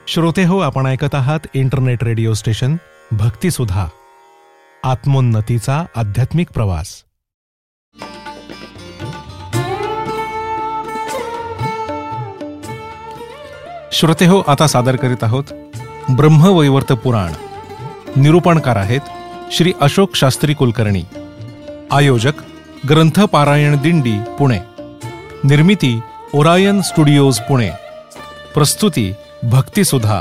श्रोते हो, आपण ऐकत आहात इंटरनेट रेडिओ स्टेशन भक्तिसुधा, आत्मोन्नतीचा आध्यात्मिक प्रवास. श्रोते हो, आता सादर करीत आहोत ब्रह्मवैवर्त पुराण. निरूपणकार आहेत श्री अशोक शास्त्री कुलकर्णी. आयोजक ग्रंथ पारायण दिंडी पुणे. निर्मिती ओरायन स्टुडिओज पुणे. प्रस्तुती भक्तिसुधा.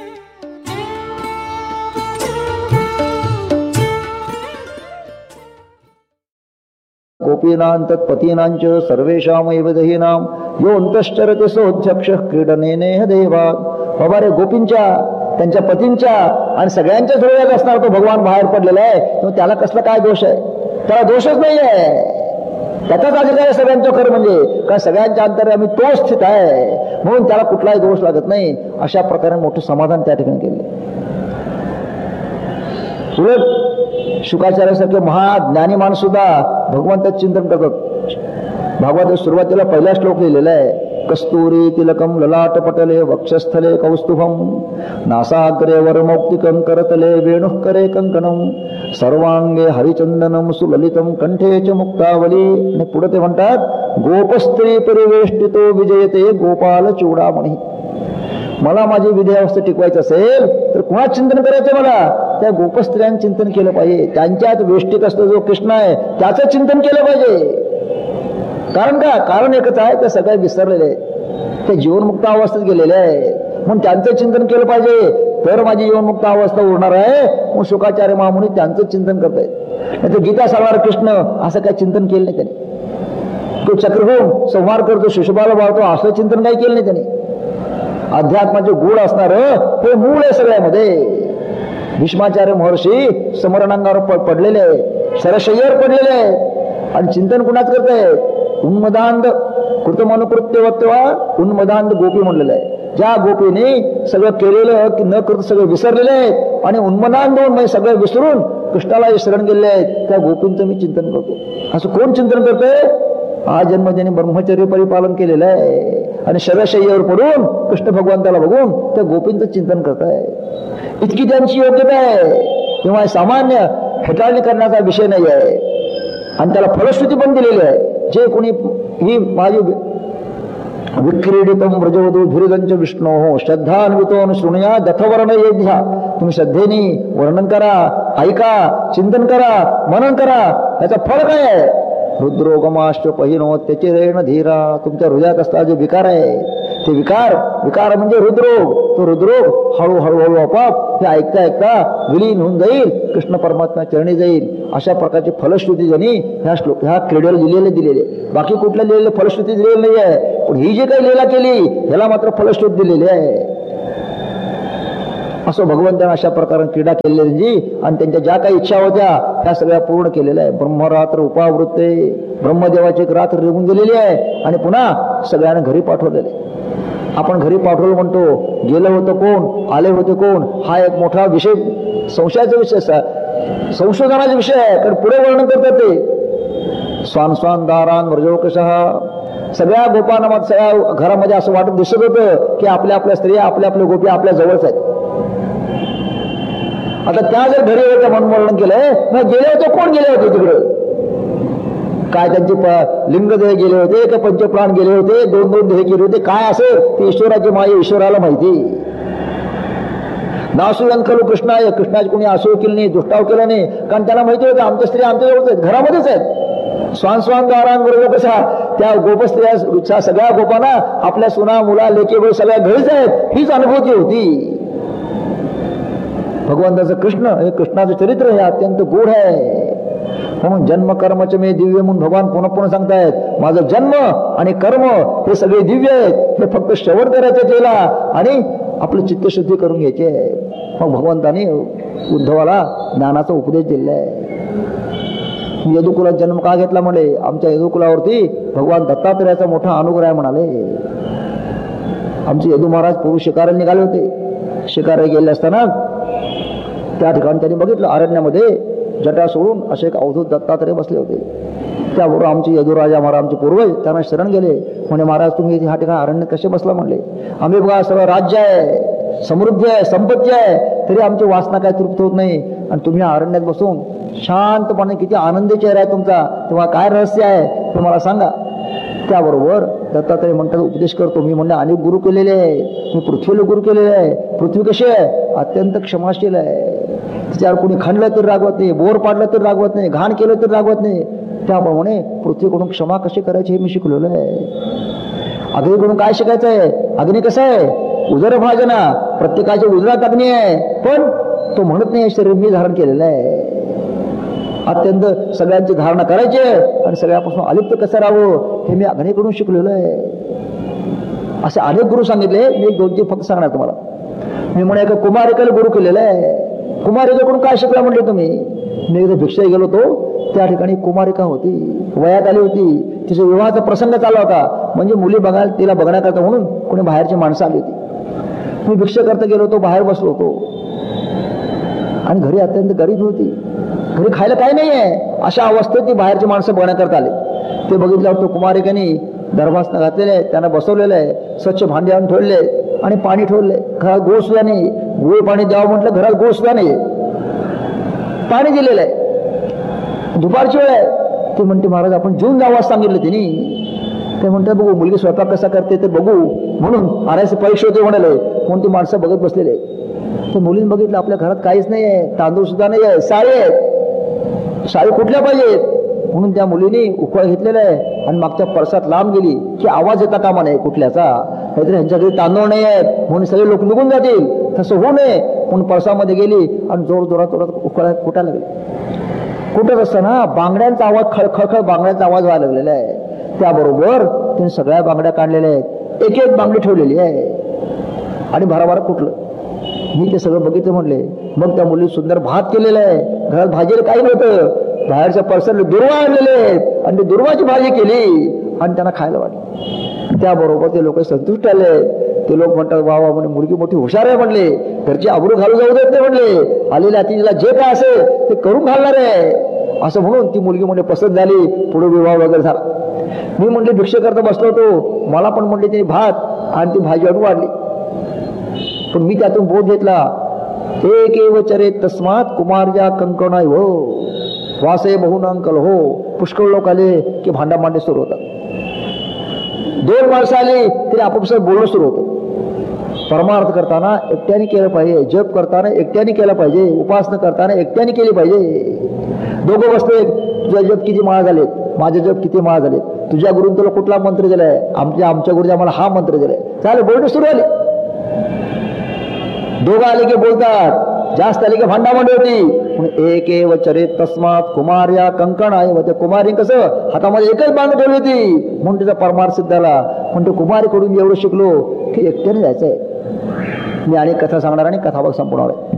गोपीनां तत्पतीनांच सर्वेषामैव दहीनां यो अंतश्चरते सोऽध्यक्षः क्रीडनेनेह देवात्. बाबा रे, गोपींच्या, त्यांच्या पतींच्या आणि सगळ्यांच्या हृदयात असणार तो भगवान बाहेर पडलेला आहे. तो त्याला कसला काय दोष आहे? त्याला दोषच नाही आहे. त्याचाच अधिकार आहे सगळ्यांचं खरं म्हणजे, कारण सगळ्यांच्या अंतर्यामी तो स्थित आहे, म्हणून त्याला कुठलाही दोष लागत नाही. अशा प्रकारे मोठं समाधान त्या ठिकाणी केले. उलट शुकाचार्यासारखे महाज्ञानी माणूस सुद्धा भगवंताचं चिंतन करतात. भागवत सुरुवातीला पहिला श्लोक लिहिलेला आहे, कस्तुरी तिलकम ललाट पटले वक्षस्थले कौस्तुभम नासाग्रे वरमौक्तिकं करतले वेणुः करे कंकणम सर्वांगे हरिचंदनम सुललितम कंठे च मुक्तावली. आणि पुढे ते म्हणतात, गोपस्त्री परिवेष्टितो विजयते गोपाल चूडामणी. मला माझी विद्यावस्था टिकवायचं असेल तर कुणाच चिंतन करायचं? मला त्या गोपस्त्रियांचं चिंतन केलं पाहिजे. त्यांच्यात वेष्टीत असतो जो कृष्ण आहे त्याचं चिंतन केलं पाहिजे. कारण का? कारण एकच आहे, ते सगळे विसरलेले आहेत, ते जीवनमुक्त अवस्थेत गेलेले आहे, म्हणून त्यांचं चिंतन केलं पाहिजे. तर माझी जीवनमुक्त अवस्था उरणार आहे. म्हणून शुकाचार्य महामुनी त्यांचं चिंतन करतायत. नाही तर गीता सारणार कृष्ण असं काही चिंतन केलं नाही त्यांनी. तो चक्रव्यूह संहार करतो, शिशुपाल वाढतो, असं चिंतन काही केलं नाही त्यांनी. अध्यात्माचे गुण असणार हे मूळ आहे सगळ्यामध्ये. भीष्माचार्य महर्षी समरणांगावर पडलेले आहे, शरशय्यावर पडलेले आहे, आणि चिंतन कुणाच करताय? उन्मदांध कृतमनुकृत्यवत्वा उन्मदांध गोपी म्हणलेलं आहे. ज्या गोपीने सगळं केलेलं की न करता सगळं विसरलेले आहेत आणि उन्मदांध होऊन सगळं विसरून कृष्णाला शरण गेलेले आहेत, त्या गोपींचं मी चिंतन करतो. असं कोण चिंतन करतंय? हा जन्म ज्यांनी ब्रह्मचर्य परिपालन केलेलं आहे आणि शरशय्यावर पडून कृष्ण भगवंताला बघून त्या गोपींचं चिंतन करताय. इतकी त्यांची योग्यता आहे. तेव्हा सामान्य हेटाळणी करण्याचा विषय नाही आहे, आणि त्याला फलश्रुती पण दिलेली आहे. जे कोणी ही माझी विक्रीडितम व्रजवधू भिरुदंच विष्णो श्रद्धान्वितो शृणुया दथवर्ण येध्या. तुम्ही श्रद्धेने वर्णन करा, ऐका, चिंतन करा, मनन करा. याचं फळ काय आहे? रुद्रोगमाश्च पहिनो त्याचे रेण धीरा. तुमच्या हृदयात असता जे विकार आहे ते विकार म्हणजे हृदरोग. तो हृदरोग हळूहळू आपोआप हे ऐकता ऐकता विलीन होऊन जाईल, कृष्ण परमात्मा चरणी जाईल. अशा प्रकारची फलश्रुती त्यांनी ह्या क्रीडेला दिलेले. बाकी कुठल्या लिहिलेलं फलश्रुती दिलेली नाही आहे, पण ही जी काही लीला केली ह्याला मात्र फलश्रुती दिलेली आहे. असं भगवंताने अशा प्रकारे क्रीडा केलेली आणि त्यांच्या ज्या काही इच्छा होत्या त्या सगळ्या पूर्ण केलेल्या आहे. ब्रह्मरात्र उपावृत्ते, ब्रह्मदेवाची एक रात्र निघून गेलेली आहे आणि पुन्हा सगळ्यांना घरी पाठवलेले. आपण घरी पाठवलं म्हणतो, गेलं होतं कोण, आले होते कोण, हा एक मोठा विषय, संशयाचा विषय, संशोधनाचा विषय आहे. कारण पुढे वर्णन करतात ते स्वान स्वान दारान व्रजोकशः. सगळ्या गोपांना सगळ्या घरामध्ये असं वाटत दिसत होतं की आपल्या स्त्रिया, आपल्या गोपी आपल्या जवळच आहेत. आता त्या जर घरी होत्या म्हणून वर्णन केलंय, मग गेले होते कोण, गेले होते तिकडे काय? त्यांचे लिंगदेह गेले होते का पंचप्राण गेले होते, दोन देह गेले होते, काय असेल ते ईश्वराची माया ईश्वराला माहिती. नासूयन खलु कृष्णाय, कृष्णाची कोणी आसूळ केली नाही, दुष्टाव केला नाही, कारण त्याला माहिती होतं आमच्या स्त्रिया आमच्या जवळच आहेत, घरामध्येच आहेत. स्वान स्वान दारांबरोबर कसा त्या गोपस्त्रिया सगळ्या गोपांना आपल्या सुना मुला लेकी सगळ्या घरीच आहेत, हीच अनुभूती होती. भगवंताचं कृष्ण हे कृष्णाचं चरित्र हे अत्यंत गूढ आहे. म्हणून जन्म कर्मच मे दिव्य म्हणून भगवान पुन्हा सांगतायत, माझं जन्म आणि कर्म हे सगळे दिव्य आहेत. हे फक्त श्रवण करायचं केला आणि आपलं चित्तशुद्धी करून घ्यायची आहे. मग भगवंताने उद्धवाला ज्ञानाचा उपदेश दिलेला आहे. यदुकुलात जन्म का घेतला म्हणे? आमच्या यदुकुलावरती भगवान दत्तात्रयाचा मोठा अनुग्रह म्हणाले. आमचे यदू महाराज पूर्वी शिकाराला निघाले होते. शिकाराला गेले असताना त्या ठिकाणी त्यांनी बघितलं, अरण्यामध्ये जटा सोडून असे एक अवधूत दत्तात्रय बसले होते. त्याबरोबर आमचे यदुराजा महाराज, आमचे पूर्वज त्यांना शरण गेले. म्हणे महाराज तुम्ही ह्या ठिकाणी अरण्य कसे बसला म्हणले? आम्ही बघा सगळं राज्य आहे, समृद्धी आहे, संपत्ती आहे, तरी आमची वासना काय तृप्त होत नाही. आणि तुम्ही अरण्यात बसून शांतपणे किती आनंदी चेहरा आहे तुमचा, तेव्हा काय रहस्य आहे ते मला सांगा. त्याबरोबर दत्तात्रय म्हणतात, उपदेश करतो मी. म्हणलं अनेक गुरु केलेले आहे मी, पृथ्वीला गुरु केलेले आहे. पृथ्वी कशी आहे? अत्यंत क्षमाशील आहे. तिच्यावर कोणी खणलं तरी रागवत नाही, बोर पाडलं तरी रागवत नाही, घाण केलं तरी रागवत नाही. त्याप्रमाणे पृथ्वीकडून क्षमा कशी करायची हे मी शिकलेलं आहे. अग्नीकडून काय शिकायचं आहे? अग्नी कसं आहे? उदर भाजना, प्रत्येकाच्या उदरात अग्नी आहे, पण तो म्हणत नाही शरीर मी धारण केलेलं आहे. अत्यंत सगळ्यांची धारणा करायची आणि सगळ्यापासून अलिप्त कसं राहावं हे मी अग्नीकडून शिकलेलं आहे. असे अनेक गुरु सांगितले. मी 2-3 फक्त सांगणार तुम्हाला. मी म्हणे एका कुमारिकेला गुरु केलेलं आहे. कुमारिकेकडून काय शिकला म्हणले तुम्ही? मी एकदा भिक्षा गेलो होतो, त्या ठिकाणी कुमारिका होती, वयात आली होती, तिचा विवाहाचा प्रसंग चालला होता. म्हणजे मुली बघायला, तिला बघण्याकरता म्हणून कोणी बाहेरची माणसं आली होती. मी भिक्षा करता गेलो होतो, बाहेर बसलो होतो आणि घरी अत्यंत गरीब होती, घरी खायला काही नाही आहे. अशा अवस्थेत ती बाहेरची माणसं बघण्याकरता आले. ते बघितल्यावर तो कुमारिकांनी दरभासनं घातलेले आहे, त्यांना बसवलेलं आहे, स्वच्छ भांडे आणून ठेवले आणि पाणी ठेवले. घरात गोळ सुद्धा नाही. गोळ पाणी द्यावं म्हटलं, घरात गोळ सुद्धा नाही, पाणी दिलेलं आहे. दुपारची वेळ आहे. ते म्हणते महाराज आपण जेवून जावं सांगितलं तिने. ते म्हणतात बघू मुलगी स्वयंपाक कसा करते ते बघू म्हणून आणायचे पैसे होते म्हणाले, म्हणून ती माणसं बघत बसलेले. ते मुलीने बघितलं आपल्या घरात काहीच नाही आहे, तांदूळ सुद्धा नाही आहे, साळी आहेत. साळी कुठल्या पाहिजेत म्हणून त्या मुलीने उकळ घेतलेला आहे आणि मागच्या परसात लांब गेली की आवाज येता कामा नये कुठल्याचा. नाहीतर ह्यांच्या घरी तांदूळ नाही आहेत म्हणून सगळे लोक निघून जातील, तसं होऊ नये म्हणून परसामध्ये गेली आणि जोर जोरात उकळ फुटायला लागली. कुठत असताना बांगड्यांचा आवाज, खळखळ बांगड्यांचा आवाज व्हायला लागलेला आहे. त्याबरोबर तिने सगळ्या बांगड्या काढलेल्या आहेत, एक एक बांगडी ठेवलेली आहे आणि भराभरा कुठलं. मी ते सगळं बघितलं म्हणले. मग त्या मुली सुंदर भात केलेला आहे, घरात भाजीला काही नव्हतं, बाहेरच्या पर्सनला दुर्वा आणलेले आहेत आणि ते दुर्वाची भाजी केली आणि त्यांना खायला वाटली. त्याबरोबर ते लोक संतुष्ट आले. ते लोक म्हणतात वा वा म्हणे मुलगी मोठी हुशार आहे म्हणले, घरची आबरू घालू जाऊ देत नाही म्हणले, आलेल्या अतिथीला जे काय असेल ते करून घालणार आहे असं म्हणून ती मुलगी म्हणजे पसंत झाली. पुढे विवाह वगैरे झाला. मी म्हणले भिक्षा करता बसलो होतो, मला पण म्हणले तिने भात आणि ती भाजी आणून वाढली. पण मी त्यातून बोध घेतला, एक एव चरे तस्मात कुमार्या कंकणाय हो वासे बहुनांकल हो. पुष्कळ लोक आले की भांडा मांडे सुरू होतात. 2 माणसं आली तरी आपोआप बोलणं सुरू होतं. परमार्थ करताना एकट्याने केलं पाहिजे, जप करताना एकट्याने केलं पाहिजे, उपासना करताना एकट्याने केली पाहिजे. दोघं बसले, तुझा जप किती माळा झालेत, माझे जप किती माळा झालेत, तुझ्या गुरुने तुला कुठला मंत्र दिलाय, आमच्या गुरुने आम्हाला हा मंत्र दिलाय. चालेल बोलणं सुरू आले. दोघं आले की बोलतात, जास्त आले की भांडाभांडी होती. एक एव चरे तस्मात कुमार्या कंकण आहे. व त्या कुमारी कसं हातामध्ये एकच बांध ठेवली होती म्हणून तिचा परमार्थ सिद्ध झाला. पण ते कुमारीकडून एवढं शिकलो की एकट्याने जायचंय. मी अनेक कथा सांगणार आणि कथा भाग संपवणार आहे.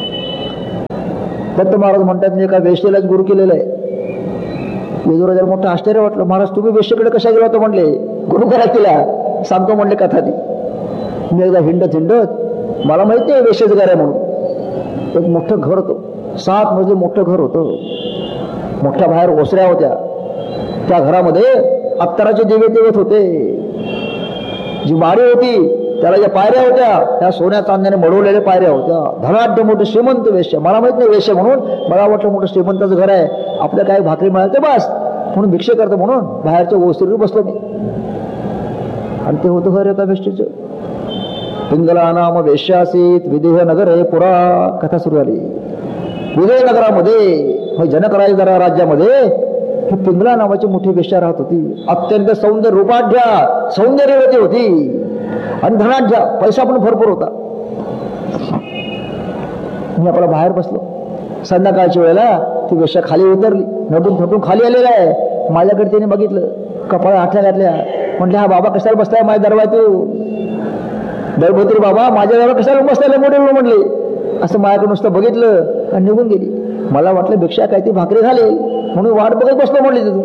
दत्त महाराज म्हणतात मी एका वेश्येलाच गुरु केलेलं आहे. येजोराजाला मोठं आश्चर्य वाटलं. महाराज तुम्ही वेश्येकडे कशा गेला होता म्हणले, गुरु करा केला सांगतो म्हणले कथा ती. मी एकदा हिंडत मला माहिती आहे वेश्येचं घर आहे म्हणून. एक मोठं घर होतं, 7 मजली मोठं घर होतं. मोठ्या बाहेर ओसऱ्या होत्या. त्या घरामध्ये अत्तराचे दिवे तेवत होते. जी माडी होती त्याला ज्या पायऱ्या होत्या त्या सोन्या चांदण्याने मडवलेल्या पायऱ्या होत्या. धनाढ्य मोठं श्रीमंत वेश्या. मला माहित नाही वेश्या म्हणून, मला वाटलं मोठं श्रीमंताचं घर आहे, आपल्या काही भाकरी मिळाल ते बस म्हणून भिक्षा करतो म्हणून बाहेरच्या ओसरीवर बसलो मी. आणि ते होतं घर एका वेश्येचं. पिंगला नाम वेश्यासीत विदेह नगर हे पुरा. कथा सुरू झाली. विदेह नगरामध्ये जनक राज्यामध्ये ही पिंगला नावाची मोठी वेश्या राहत होती. अत्यंत सौंदर्य रूपाढ्या सौंदर्यवती होती आणि धनाढ्य, पैसा पण भरपूर होता. मी आपला बाहेर बसलो. संध्याकाळच्या वेळेला ती वेश्या खाली उतरली, नटून थटून खाली आलेला आहे. माझ्याकडे तिने बघितलं, कपाळात आठ्या घातल्या. म्हटले हा बाबा कशाला बसताय माझ्या दरवाजात, दरभोत्री बाबा माझ्या दरवाजा कशाला बसताय मोठे म्हणले. असं माझ्याकडे नुसतं बघितलं आणि निघून गेली. मला वाटलं भिक्षा काय ती भाकरी घालेल म्हणून वाट बघत बसलो म्हणले. तिथे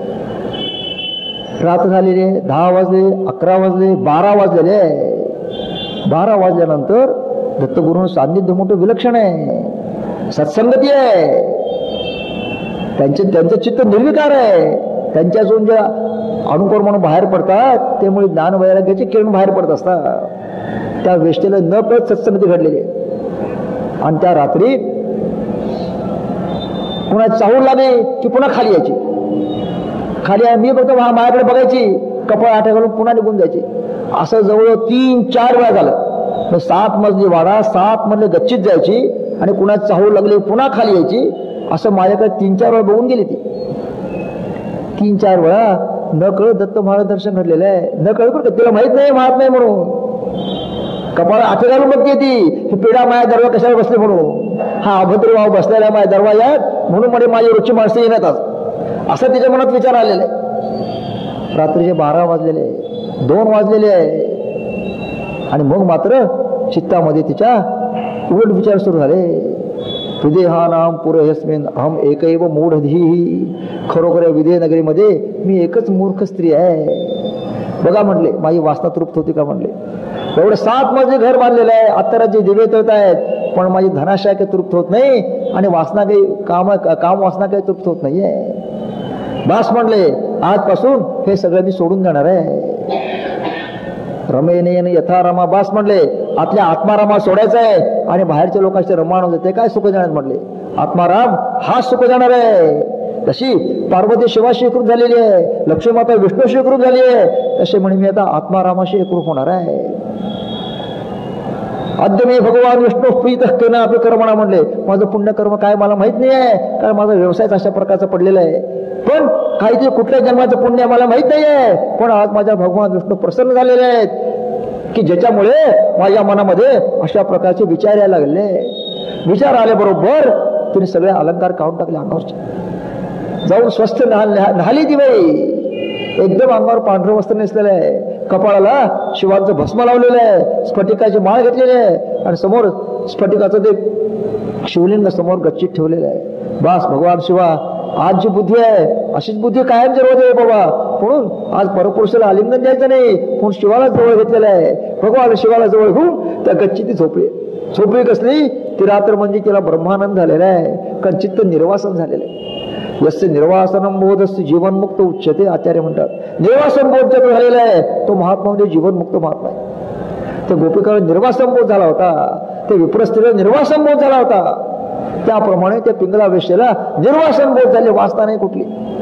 रात्र झालेली, 10 वाजले, 11 वाजले, 12 वाजलेले. 12 वाजल्यानंतर दत्तगुरूंचं सान्निध्य मोठं विलक्षण आहे, सत्संगती आहे. त्यांचं चित्त निर्विकार आहे. त्यांच्यातून ज्या अणुकर म्हणून बाहेर पडतात त्यामुळे ज्ञान वैराग्याचे किरण बाहेर पडत असतात. त्या वेष्टेला न कळत सत्संगती घडलेली आहे. आणि त्या रात्री पुन्हा चाहूल लागली की पुन्हा खाली यायची. खाली मी फक्त माझ्याकडे बघायची, कपाळ आठ्या घालून पुन्हा निघून जायची. असं जवळ 3-4 वेळा झालं. 7 मजली वाडा, 7 मजले गच्चीत जायची आणि पुन्हा चाहूल लागली पुन्हा खाली यायची. असं माझ्याकडे 3-4 वेळा बघून गेली ती. 3-4 वेळा न कळत दत्त महाराज दर्शन घडलेलं आहे. न कळत बरं, तिला माहित नाही महात नाही म्हणून. कपाळ आठे घालून बघते ती, ही पिढा माझ्या दरवा कशाला बसले म्हणून. हा अभद्र भाव बसलेला माझ्या दरवाजात म्हणून म्हणजे माझी रोजची माणसं येणारच, असं तिच्या मनात विचार आलेला आहे. रात्रीचे 12 वाजलेले, 2 वाजलेले आहे. आणि मग मात्र चित्तामध्ये तिच्या उलट विचार सुरू झाले. विदेहानाम पुरस्मिन अहम एकैव मूढधी. खरोखर या विदेह नगरीमध्ये मी एकच मूर्ख स्त्री आहे. बघा म्हटले, माझी वासना तृप्त होती का म्हटले. एवढं 7 मजली घर बांधलेलं आहे, अत्तराचे दिवे तळत आहेत, पण माझी धनाशय काही तृप्त होत नाही आणि वासना काही काम वासना काही तृप्त होत नाहीये. बास म्हणले, आजपासून हे सगळं मी सोडून जाणार आहे. रमेनेन यथा रमा. बास म्हणले, आपल्या आत्मारामा सोडायचा आहे आणि बाहेरच्या लोकांचे रमान होते ते काय सुख जाणार म्हटले. आत्माराम हा सुख जाणार आहे. तशी पार्वती शिवाशी एकरूप झालेली आहे, लक्ष्मी माता विष्णूशी एकरूप झाली आहे, तसे म्हणे मी आता आत्मारामाशी एकरूप होणार आहे. अद्य मी भगवान विष्णू प्रीत केना आपले कर्मणा म्हणले. माझं पुण्यकर्म काय मला माहित नाही आहे, कारण माझा व्यवसायच अशा प्रकारचा पडलेला आहे. पण काहीतरी कुठल्या जन्माचं पुण्य मला माहित नाही आहे, पण आज माझ्या भगवान विष्णू प्रसन्न झालेले आहेत की ज्याच्यामुळे माझ्या मनामध्ये अशा प्रकारचे विचार यायला लागले. विचार आल्याबरोबर तिने सगळे अलंकार काढून टाकले अंगावरचे. जाऊन स्वस्थ न्हाली ती बाई. एकदम अंगावर पांढरं वस्त्र नेसलेलं आहे, कपाळाला शिवाचं भस्म लावलेलं आहे, स्फटिकाची माळ घेतलेली आहे आणि समोर स्फटिकाचं ते शिवलिंग समोर गच्चीत ठेवलेलं आहे. बास भगवान शिवा, आज जी बुद्धी आहे अशीच बुद्धी कायम जरूर आहे बाबा. म्हणून आज परपुरुषाला आलिंगन द्यायचं नाही, म्हणून शिवाला जवळ घेतलेलं आहे. भगवान शिवाला जवळ घेऊन त्या गच्चीत झोपली. झोपली कसली ती रात्र म्हणजे तिला ब्रह्मानंद झालेला आहे, कारण चित्त निर्वासन झालेलं आहे. यस्य निर्वासनम बोधस्य जीवनमुक्त उच्चते. आचार्य म्हणतात निर्वासन बोध जो झालेला आहे तो महात्मा म्हणजे जीवनमुक्त महात्मा आहे. त्या गोपिकाला निर्वासन बोध झाला होता, ते विप्रस्त्रीला निर्वासन बोध झाला होता, त्याप्रमाणे त्या पिंगला वेश्येला निर्वासन बोध झाले, वासना नाही कुठली.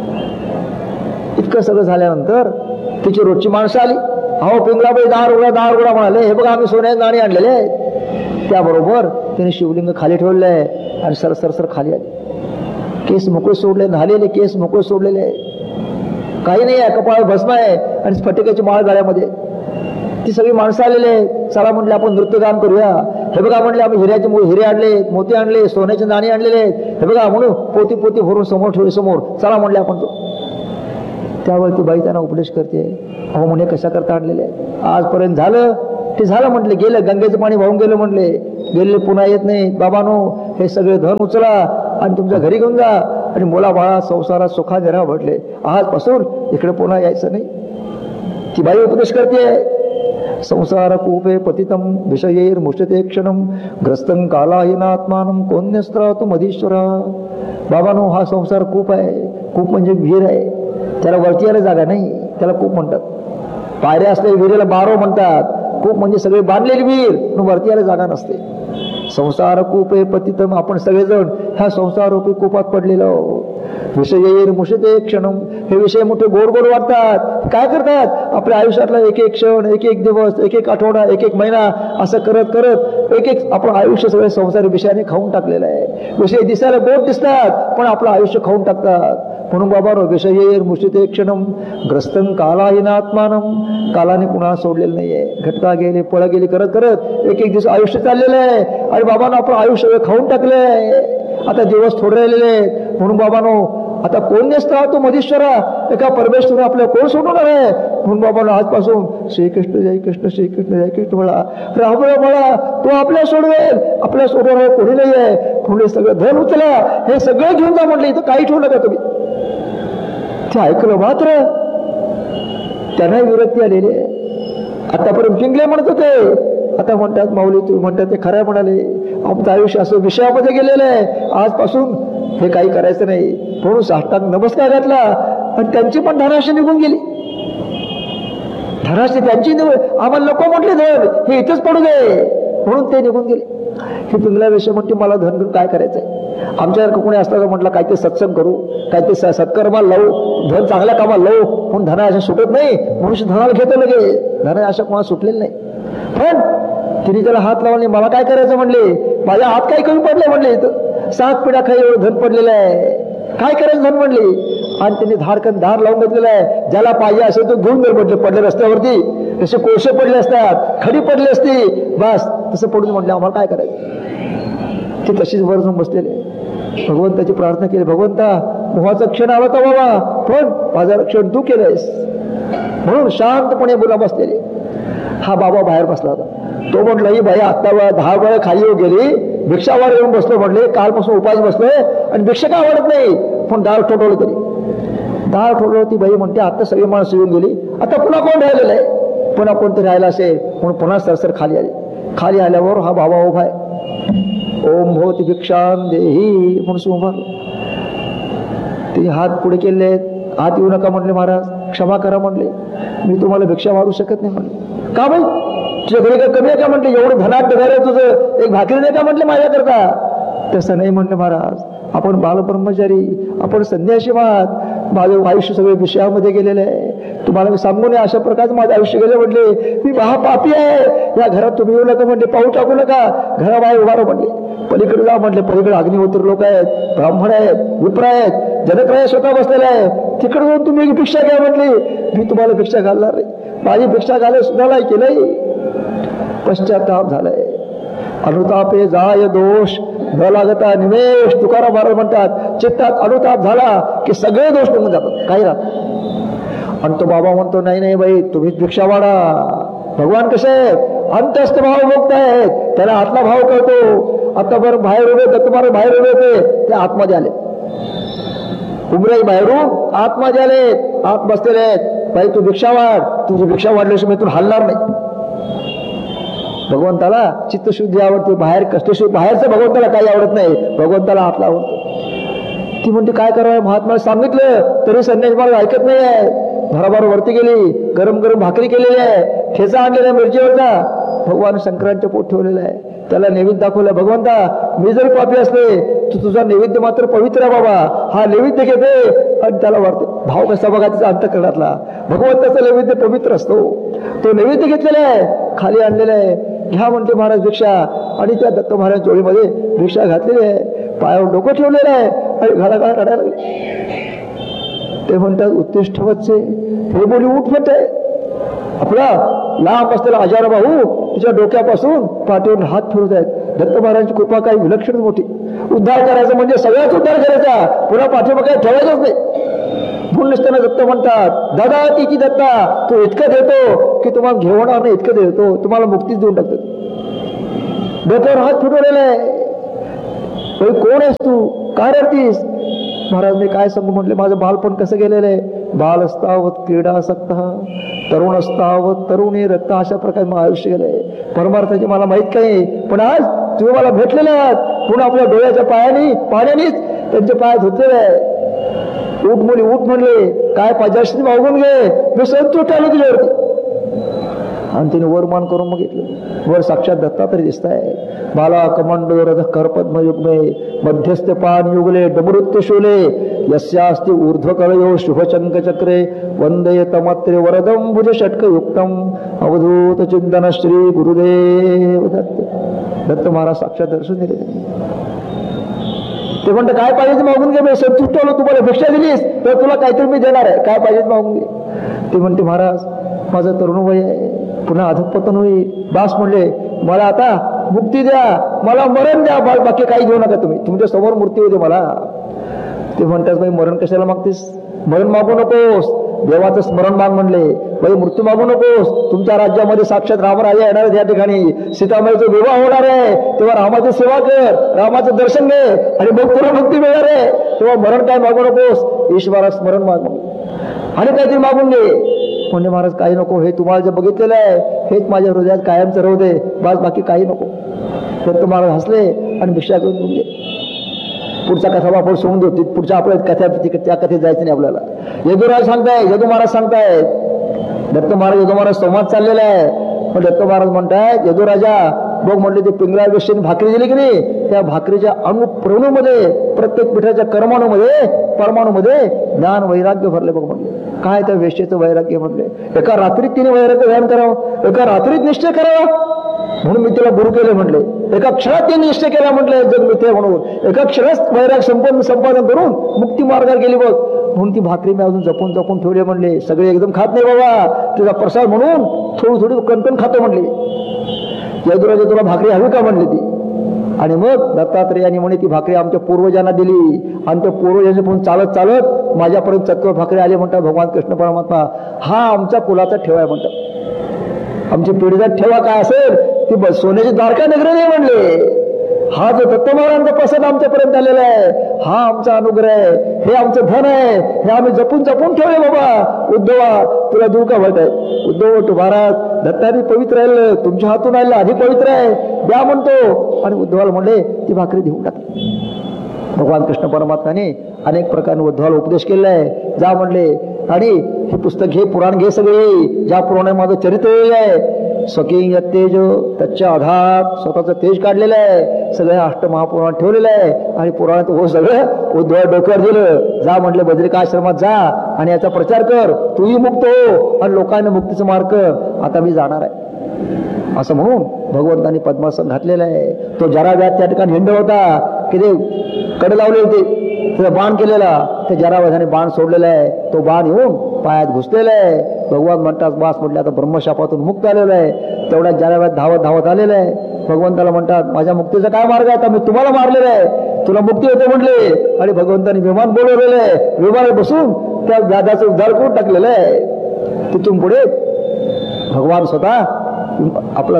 इतकं सगळं झाल्यानंतर तिची रोजची माणसं आली. अहो पिंगलाबाई दार उघडा म्हणाले, हे बघा आम्ही सोन्याचे नाणी आणलेले आहेत. त्याबरोबर तिने शिवलिंग खाली ठेवलेलं आहे आणि सरसर खाली आली. केस मोकळे सोडले, न्हालेले केस मोकळे सोडलेले, काही नाही आहे, कपाळ भस्म आहे आणि स्फटिकाची माळ गळ्यामध्ये. ती सगळी माणसं आलेले. चला म्हटले आपण नृत्यगान करूया. हे बघा म्हणले आम्ही हिरे आणले, मोती आणले, सोन्याचे नाणी आणलेले आहेत, हे बघा म्हणून पोती भरून समोर ठेवले समोर. चला म्हणले आपण तो. त्यावर ती बाई त्यांना उपदेश करते. अहो म्हणे कशा करता आणलेले, आजपर्यंत झालं ते झालं म्हटले, गेलं गंगेचं पाणी वाहून गेलं म्हटले, गेले पुन्हा येत नाही. बाबानो हे सगळे धन उचला आणि तुमच्या घरी घेऊन जा आणि मुला बाळा संसारात सुखा जरा म्हटले, आजपासून इकडे पुन्हा यायचं नाही. ती बाई उपदेश करते. संसार कूपे पतितम विषयैर मुष्यते क्षणम ग्रस्तं कालाहीनात्मानं कोण्यस्त्रातु मधीश्वरा. बाबानो हा संसार कूप आहे. कूप म्हणजे विहीर आहे, त्याला वरती यायला जागा नाही, त्याला कूप म्हणतात. पायऱ्या असलेल्या विहिरीला बारो म्हणतात. कूप म्हणजे सगळे बांधलेली विहीर, पण वरती यायला जागा नसते. संसार कूपे पतितम, आपण सगळेजण ह्या संसार रूपी कूपात पडलेलो. विषयैर मुष्यते क्षणम, हे विषय मोठे गोड गोड वाटतात. काय करतात, आपल्या आयुष्यातला एक एक क्षण, एक एक दिवस, एक एक आठवडा, एक एक महिना असं करत करत एक एक आपलं आयुष्य सगळे संसारी विषयाने खाऊन टाकलेलं आहे. विषय दिसायला गोड दिसतात पण आपलं आयुष्य खाऊन टाकतात. म्हणून बाबा विषयैर मुष्यते क्षणम ग्रस्तं कालाहीनात्मानं, कालाने कुणाला सोडलेलं नाहीये. घटका गेले पळ गेली करत करत एक एक दिवस आयुष्य चाललेलं आहे आणि बाबांनो आपण आयुष्य खाऊन टाकलंय. आता दिवस थोडे राहिलेले आहेत. म्हणून बाबांनो आता कोण नसता तो मधीश्वरा, एका परमेश्वर आपल्याला कोण सोडवणार आहे. म्हणून बाबांनो आजपासून श्रीकृष्ण जय कृष्ण श्रीकृष्ण जय कृष्ण म्हणा, राम म्हणा, तो आपल्याला सोडवेल, आपल्याला सोडवणार कोणी नाही आहे. म्हणून सगळं धन उचला, हे सगळं घेऊन जा म्हटलं, इथं काही ठेवू नका तुम्ही. ते ऐकलं मात्र त्यांना विरक्ती आलेली आहे. आतापर्यंत पिंगले म्हणत होते, आता म्हणतात माऊली तुम्ही म्हणतात ते खरं म्हणाले, आमचं आयुष्य असं विषयामध्ये गेलेलं आहे, आजपासून हे काही करायचं नाही. म्हणून साष्टांग नमस्कार घातला आणि त्यांची पण धनाशी निघून गेली. धनाची त्यांची निवड, आम्हाला नको म्हटले धन, हे इथंच पडू दे म्हणून ते निघून गेले. हे पिंगला वेश्या म्हणते मला धन घेऊन काय करायचंय. आमच्यासारखं कोणी असलं तर म्हटलं काहीतरी सत्संग करू, काहीतरी सत्कर्माला लावू, धन चांगल्या कामाला लावू, म्हणून धना अशा सुटत नाही. मनुष्य धनाला घेतो लगे, धन अशा कोणाला सुटलेलं नाही. पण तिने त्याला हात लावले, मला काय करायचं म्हणले, माझ्या हात काही कमी पडले म्हणले, इथं 7 पिढ्या काही एवढं धन पडलेलं आहे, काय करायचं धन म्हणले. आणि त्यांनी धारकन धार लावून घेतलेलं आहे, ज्याला पाहिजे असेल तो घेऊन जर म्हटले, पडले रस्त्यावरती तसे कोळसे पडले असतात, खडी पडली असती, बस तसं पडून म्हटले आम्हाला काय करायचं. ते तशीच वर जाऊन बसलेले भगवंताची प्रार्थना केली, भगवंता मोहाचा क्षण आला का बाबा, पण माझं रक्षण तू केलंयस म्हणून शांतपणे बोला बसलेले. हा बाबा बाहेर बसला होता. तो म्हटलं ही बाई आता 10 वेळा खाली गेली, भिक्षावार येऊन बसलो म्हटले, कालपासून उपास बसलोय आणि भिक्षा का आवडत नाही, पण दार ठोठवलं तरी. दार ठोठवलं, ती बाई म्हणते आता सगळी माणसं येऊन गेली, आता पुन्हा कोण राहिलेलं आहे, पुन्हा कोणतरी राहिलं असेल म्हणून पुन्हा सरसर खाली आली. खाली आल्यावर हा बाबा उभा आहे, ओम भवती भिक्षां देही म्हणून उभा. तिने हात पुढे केले, आत येऊ नका म्हटले महाराज, क्षमा करा म्हटले, मी तुम्हाला भिक्षा मारू शकत नाही म्हटले. का बाई तुझ्या घरी काय कमी आहे का म्हटले, एवढं धनाट घर आहे तुझं, एक भाकरी नाही का म्हटले माझ्याकरता. तसं नाही म्हटलं महाराज, आपण बालब्रह्मचारी, आपण संन्यासी आहात, माझं आयुष्य सगळे विषयामध्ये गेलेलं आहे, तुम्हाला मी सांगू नये अशा प्रकारचं माझं आयुष्य गेलं म्हटले. मी महापापी आहे, या घरात तुम्ही येऊ नका म्हटले, पाऊल टाकू नका, घराबाहेर उभा राहा म्हटले, पलीकडे जा म्हटले, पलीकडे अग्निहोत्र लोक आहेत, ब्राह्मण आहेत, विप्र आहेत, जनकराय स्वतः बसलेला आहे, तिकडे जाऊन तुम्ही भिक्षा घ्या म्हटली. मी तुम्हाला भिक्षा घालणार नाही, माझी भिक्षा घालाय सुद्धा नाही केलंय. पश्चाताप झालाय, अनुतापे जाय दोष न लागता निमेष. तुकाराम महाराज म्हणतात, चित्तात अनुताप झाला की सगळे दोष निघून जातात, काही राहत. आणि तो बाबा म्हणतो नाही नाही बाई तुम्हीच भिक्षा वाढा. भगवान कसे आहेत, अंतस्थ भाव मुक्त आहेत, त्याला आतला भाव कळतो. आता बरं बाहेर उभे दत्त महाराज बाहेर उभे होते, ते आतमध्ये आले, उमराई बाहेरून आतमध्ये आले, आत बसलेले आहेत. बाई तू भिक्षा वाढ, तुझी भिक्षा वाढल्याशिवाय तू हलणार नाही. भगवंताला चित्तशुद्धी आवडते, बाहेर कष्टशुद्धी, बाहेरचं भगवंताला काही आवडत नाही, भगवंताला आतला आवडतो. ती म्हणते काय करावं, महात्मा सांगितलं तरी संन्यास मला ऐकत नाही आहे. भराभर वरती गेली, गरम गरम भाकरी केलेली आहे, ठेचा आणलेला मिरचीवरचा, भगवान शंकरांच्या पोट ठेवलेलं आहे, त्याला नैवेद्य दाखवलं. भगवंता मी जरी पापी असले तू तुझा नैवेद्य मात्र पवित्र आहे बाबा, हा नैवेद्य घेते आणि त्याला वाढते. भाव कसा बघा तिचा अंतःकरणातला, भगवंताचा नैवेद्य पवित्र असतो. तो नैवेद्य घेतलेला आहे, खाली आणलेला आहे, घ्या म्हणते महाराज भिक्षा. आणि त्या दत्त महाराज चोळीमध्ये भिक्षा घातलेली आहे, पायावर डोकं ठेवलेलं आहे आणि घाला रडायला लागले. ते म्हणतात उत्तिष्ठ वत्से, हे बोली उठ म्हणते. आपला लांब असलेला आजार भाऊ तिच्या डोक्यापासून पाठीवरून हात फिरत आहेत. दत्त महाराजांची कृपा काही विलक्षण मोठी. उद्धार करायचा म्हणजे सगळ्याच उद्धार करायचा, पुन्हा पाठीमागे काही ठेवायचंच नाही. म्हणून नसताना दत्त म्हणतात, दादा तिची दत्ता, तो इतकं देतो की तुम्हाला घेवणार नाही, इतकं देतो तुम्हाला मुक्तीच देऊन टाकतो. डोक्यावर हात फिरवलेला आहे. कोण आहेस तू, काय रडतीस. महाराज मी काय सांगू म्हटले, माझं बालपण कसं गेलेलं आहे. बाल असतावत क्रीडासक्त, तरुण असतावत तरुणी रक्त, अशा प्रकारे माझं आयुष्य गेलंय. परमार्थाची मला माहित काही, पण आज तुम्ही मला भेटलेले आहात, पुन्हा आपल्या डोळ्याच्या पाण्यानेच त्यांचे पाय धुतलेले आहे. उठ मुली उठ म्हणले, काय पाहिजे मागून घे, मी संतुष्ट आलो तुझ्यावरती. आणि तिने वर मान करून मग घेतलं. वर साक्षात दत्तात्रय दिसत आहे. बाला कमंडो रथ करपद्म युग्मे, मध्यस्थ पान युगले डमरुत्य शोले, यस्यास्ति ऊर्ध्व कळयो शुभचंक चक्रे, वंदे तमत्रे वरदम भुज षटक युक्तम, अवधूत चिंतन श्री गुरुदेव दत्त. दत्त महाराज साक्षात दर्शन दिले. ते म्हणतात काय पाहिजे मागून घे, मी संतुष्ट आलो, तुम्हाला भिक्षा दिलीस तर तुला काहीतरी मी देणार आहे, काय पाहिजे मागून घे. ते म्हणते महाराज माझं तरुण वय आहे, पुन्हा अधपतन होईल, बास म्हणले, मला आता मुक्ती द्या, मला मरण द्या, बाकी काही घेऊ नका तुम्ही, तुमच्या समोर मूर्ती होते मला. ते म्हणतात बाई मरण कशाला मागतेस, मरण मागू नकोस, देवाचं स्मरण माग म्हणले. बाई मृत्यू मागू नकोस, तुमच्या राज्यामध्ये साक्षात रामराजा येणार आहे, या ठिकाणी सीतामाईचा विवाह होणार आहे, तेव्हा रामाची सेवा कर, रामाचं दर्शन घे आणि मग तुला मुक्ती मिळणार आहे. तेव्हा मरण काय मागू नकोस, ईश्वरा स्मरण माग आणि काहीतरी मागून घे. म्हणजे महाराज काही नको, हे तुम्हाला जे बघितलेलं आहे हेच माझ्या हृदयात कायमचं राहू दे, बस बाकी काही नको. तर तुम्हाला हसले आणि भिक्षा घेऊन गेले. पुढचा कथा आपण सोडून देऊ, पुढच्या आपल्या कथा त्या कथेत जायचं नाही आपल्याला. यदुराज सांगताय, यदू महाराज सांगतायत, दत्त महाराज यदू महाराज संवाद चाललेला आहे. पण दत्त महाराज म्हणतायत, यदू राजा बघ म्हटले ते पिंगळा वेशीने भाकरी दिली की नाही, त्या भाकरीच्या अणुप्रवणूमध्ये प्रत्येक पिठाच्या परमाणूमध्ये ज्ञान वैराग्य भरले बघ म्हटले. काय त्या वेश्येचं वैराग्य म्हटले, एका रात्रीत तिने वैराग्य ध्यान करावं, एका रात्रीत निश्चय करावा, म्हणून मी तिला गुरु केले म्हटले. एका क्षणात तिने निश्चय केला म्हटले जग मिथ्या म्हणून, एका क्षणात वैराग संपादन करून मुक्ती मार्गावर गेली बघ. म्हणून ती भाकरी मी अजून जपून ठेवली म्हणले. सगळे एकदम खात नाही बाबा, तुझा प्रसाद म्हणून थोडी कणकण खातो म्हणले. यदुराजा तुला भाकरी हवी का म्हणली ती. आणि मग दत्तात्रेयाने म्हणे ती भाकरी आमच्या पूर्वजांना दिली, आणि त्या पूर्वजांचे पण चालत माझ्यापर्यंत चतुर भाकरी आली म्हणतात भगवान कृष्ण परमात्मा. हा आमच्या कुलाचा ठेवा आहे म्हणतात. आमची पिढीचा ठेवा काय असेल ती सोन्याची द्वारका नगरी नाही म्हणले. हा जो दत्त महाराजांचा प्रसाद आमच्यापर्यंत आलेला आहे, हा आमचा अनुग्रह आहे, हे आमचं धन आहे, हे आम्ही जपून ठेवले बाबा. उद्धवा तुला दूर का वाटत आहे. उद्धव तू महाराज दत्ताने पवित्र राहिलं, तुमच्या हातून राहिलं अधिक पवित्र आहे, द्या म्हणतो. आणि उद्धवाला म्हणले ती भाकरी देऊन टाकली. भगवान कृष्ण परमात्म्याने अनेक प्रकारे उद्धवाला उपदेश केलेला आहे. जा म्हणले आणि हे पुस्तक घे, पुराण घे सगळे, ज्या पुराणात माझं चरित्र आहे. स्वकिंग तेज त्याच्या आधार स्वतःचं तेज काढलेलं आहे, सगळ्या अष्टमहापुराणात ठेवलेलं आहे. आणि पुराणात हो सगळं उद्धव डोक्यावर दिलं. जा म्हटलं बद्रिकाश्रमात जा आणि याचा प्रचार कर, तूही मुक्त हो आणि लोकांना मुक्तीचा मार्ग. आता मी जाणार आहे असं म्हणून भगवंतांनी पद्मासन घातलेलं आहे. तो जरा व्याध त्या ठिकाणी हिंड होता की ते कडे लावले होते, त्याचा बाण केलेला, ते जरावधाने बाण सोडलेला आहे. तो बाण येऊन पायात घुसलेला आहे. भगवान म्हणतात बास म्हटलं आता ब्रह्मशापातून मुक्त आलेलो आहे. तेवढ्या जराव्यात धावत आलेलं आहे. भगवंताला म्हणतात माझ्या मुक्तीचा काय मार्ग आहे, आता मी तुम्हाला मारलेला आहे, तुला मुक्ती होते म्हटले. आणि भगवंतांनी विमान बोलवलेलं आहे, विमानात बसून त्या व्याधाचं उद्धार करून टाकलेलं आहे. तिथून पुढे भगवान स्वतः आपला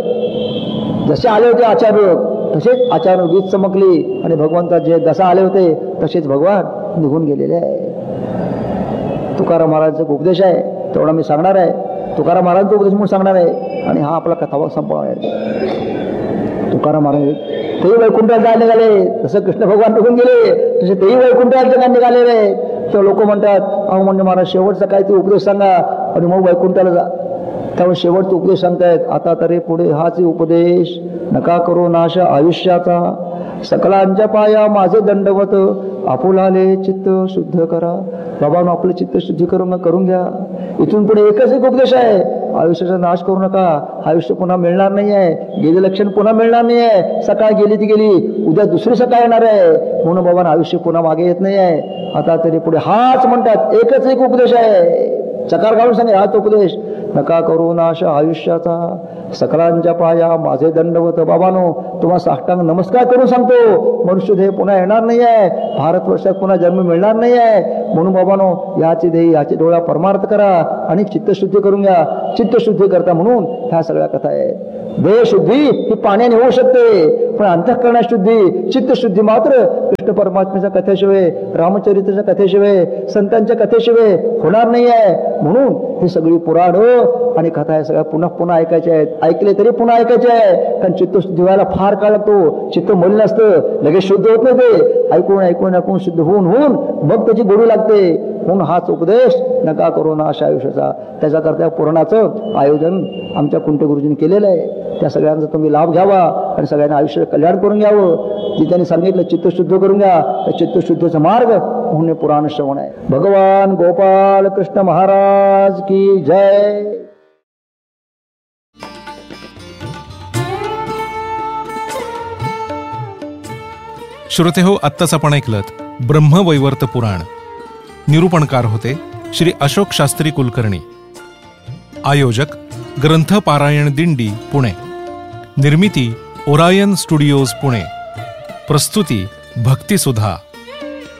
देह जसे आले होते अचानक तसेच अचानक वीज चमकली आणि भगवंता जे जसा आले होते तसेच भगवान निघून गेलेले आहे. तुकाराम महाराजांचा उपदेश आहे तेवढा मी सांगणार आहे. तुकाराम महाराजांचा उपदेश म्हणून सांगणार आहे आणि हा आपला कथा संपवणार आहे. तुकाराम महाराज तेही वैकुंठाला जायला निघाले, जसं कृष्ण भगवान निघून गेले तसे तेही वैकुंठाला निघालेले. तर लोक म्हणतात अहो म्हणजे महाराज शेवटचा काय ते उपदेश सांगा आणि मग वैकुंठाला जा. त्यामुळे शेवटचा उपदेश सांगतायत. आता तरी पुढे हाच उपदेश, नका करू नाश आयुष्याचा, सकलांच्या पाया माझे दंडवत, आपुलाले चित्त शुद्ध करा. बाबांनो आपलं चित्त शुद्धी करून घ्या. इथून पुढे एकच एक उपदेश आहे, आयुष्याचा नाश करू नका. आयुष्य पुन्हा मिळणार नाही आहे, गेले लक्षण पुन्हा मिळणार नाही आहे. सकाळ गेली ती गेली, उद्या दुसरी सकाळ येणार आहे. म्हणून बाबांना आयुष्य पुन्हा मागे येत नाही आहे. आता तरी पुढे हाच म्हणतात एकच एक उपदेश आहे. चकार घालून सांगे हाच उपदेश, नका करू नाश आयुष्याचा, सकलांच्या पाया माझे दंडवत. बाबानो तुम्हाला साष्टांग नमस्कार करून सांगतो, मनुष्य देह पुन्हा येणार नाही आहे, भारतवर्षात पुन्हा जन्म मिळणार नाही आहे. म्हणून बाबानो याची देही याची डोळा परमार्थ करा आणि चित्तशुद्धी करून घ्या. चित्तशुद्धी करता म्हणून ह्या सगळ्या कथा आहेत. देह शुद्धी ही पाण्याने होऊ शकते, पण अंतःकरणात शुद्धी चित्तशुद्धी मात्र कृष्ण परमात्म्याच्या कथेशिवाय, रामचरित्राच्या कथेशिवाय, संतांच्या कथेशिवाय होणार नाही आहे. म्हणून ही सगळी पुराण आणि कथा या सगळ्या पुन्हा पुन्हा ऐकायच्या आहेत. ऐकले तरी पुन्हा ऐकायचे आहे, कारण चित्तशुद्धी व्हायला फार काळ लागतो. चित्त मलिन असतं, लगेच शुद्ध होत नाही. ते ऐकून शुद्ध होऊन मग त्याची गोडी लागते. म्हणून हाच उपदेश, नका करू नाश आयुष्याचा. त्याच्याकरता पुराणाचं आयोजन आमच्या कुंटे गुरुजींनी केलेलं आहे. त्या सगळ्यांचा तुम्ही लाभ घ्यावा आणि सगळ्यांना आयुष्य कल्याण करून घ्यावं. जे त्यांनी सांगितलं चित्तशुद्ध करून घ्या, त्या चित्तशुद्धीचा मार्ग म्हणून पुराण श्रवण आहे. भगवान गोपाल कृष्ण महाराज की जय. श्रोते हो, आत्ताच आपण ऐकलत ब्रह्मवैवर्त पुराण. निरूपणकार होते श्री अशोक शास्त्री कुलकर्णी. आयोजक ग्रंथ पारायण दिंडी पुणे. निर्मिती ओरायन स्टुडिओज पुणे. प्रस्तुती भक्तिसुधा.